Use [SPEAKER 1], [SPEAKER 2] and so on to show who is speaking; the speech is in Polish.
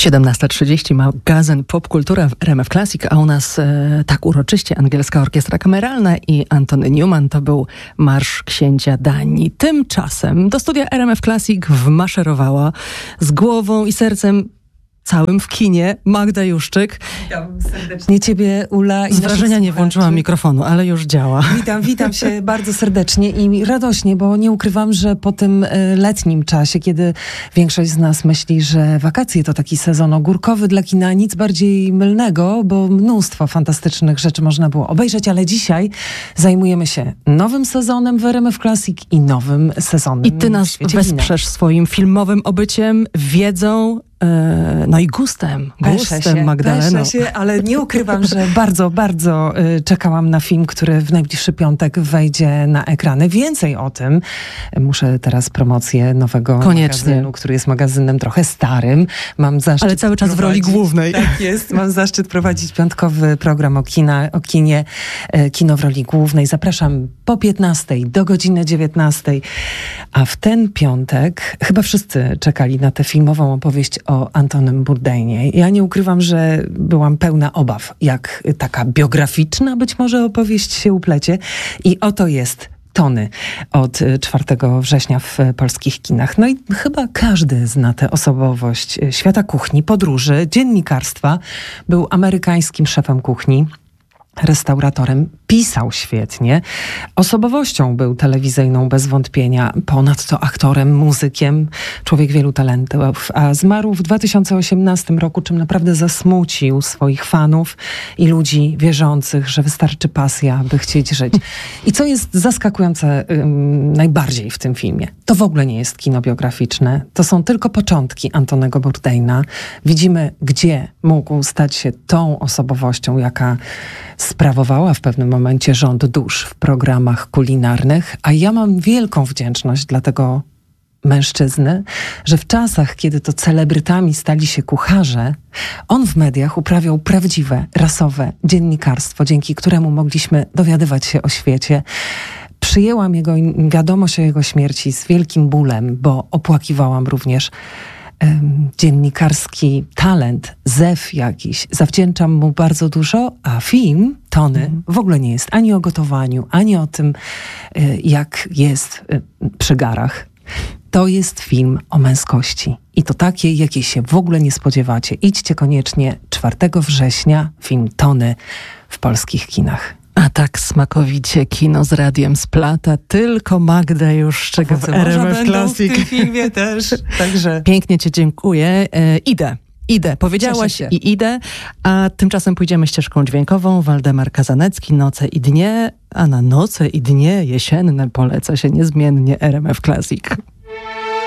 [SPEAKER 1] 17:30 magazyn Popkultura w RMF Classic, a u nas tak uroczyście Angielska Orkiestra Kameralna i Anthony Newman. To był Marsz Księcia Danii. Tymczasem do studia RMF Classic wmaszerowała z głową i sercem całym w kinie Magda Juszczyk.
[SPEAKER 2] Witam serdecznie Ciebie, Ula.
[SPEAKER 1] Z wrażenia nie włączyłam mikrofonu, ale już działa.
[SPEAKER 2] Witam się bardzo serdecznie i radośnie, bo nie ukrywam, że po tym letnim czasie, kiedy większość z nas myśli, że wakacje to taki sezon ogórkowy dla kina, nic bardziej mylnego, bo mnóstwo fantastycznych rzeczy można było obejrzeć, ale dzisiaj zajmujemy się nowym sezonem w RMF Classic i nowym sezonem
[SPEAKER 1] I ty nas wesprzesz swoim filmowym obyciem, wiedzą, no i gustem Magdaleno.
[SPEAKER 2] Peszę się, ale nie ukrywam, że bardzo czekałam na film, który w najbliższy piątek wejdzie na ekrany. Więcej o tym. Muszę teraz promocję nowego magazynu, który jest magazynem trochę starym. Mam zaszczyt
[SPEAKER 1] ale cały czas w roli głównej.
[SPEAKER 2] Tak jest. Mam zaszczyt prowadzić piątkowy program o kinie, Kino w roli głównej. Zapraszam po 15 do godziny 19. A w ten piątek chyba wszyscy czekali na tę filmową opowieść o Antonym Bourdainie. Ja nie ukrywam, że byłam pełna obaw, jak taka biograficzna być może opowieść się uplecie. I oto jest Tony od 4 września w polskich kinach. No i chyba każdy zna tę osobowość świata kuchni, podróży, dziennikarstwa. Był amerykańskim szefem kuchni, restauratorem, pisał świetnie. Osobowością był telewizyjną bez wątpienia, ponadto aktorem, muzykiem, człowiek wielu talentów, a zmarł w 2018 roku, czym naprawdę zasmucił swoich fanów i ludzi wierzących, że wystarczy pasja, by chcieć żyć. I co jest zaskakujące najbardziej w tym filmie, to w ogóle nie jest kino biograficzne. To są tylko początki Antonego Bourdaina. Widzimy, gdzie mógł stać się tą osobowością, jaka sprawowała w pewnym momencie rząd dusz w programach kulinarnych, a ja mam wielką wdzięczność dla tego mężczyzny, że w czasach, kiedy to celebrytami stali się kucharze, on w mediach uprawiał prawdziwe, rasowe dziennikarstwo, dzięki któremu mogliśmy dowiadywać się o świecie. Przyjęłam jego wiadomość o jego śmierci z wielkim bólem, bo opłakiwałam również dziennikarski talent, zew jakiś. Zawdzięczam mu bardzo dużo, a film Tony w ogóle nie jest ani o gotowaniu, ani o tym, jak jest przy garach. To jest film o męskości. I to takiej, jakiej się w ogóle nie spodziewacie. Idźcie koniecznie 4 września, film Tony w polskich kinach.
[SPEAKER 1] A tak smakowicie kino z radiem splata tylko Magda Juszczyk w RMF Classic.
[SPEAKER 2] W tym filmie też. Także
[SPEAKER 1] pięknie Cię dziękuję. Idę. Powiedziałaś i idę, a tymczasem pójdziemy ścieżką dźwiękową. Waldemar Kazanecki, Noce i dnie, a na Noce i dnie jesienne poleca się niezmiennie RMF Classic.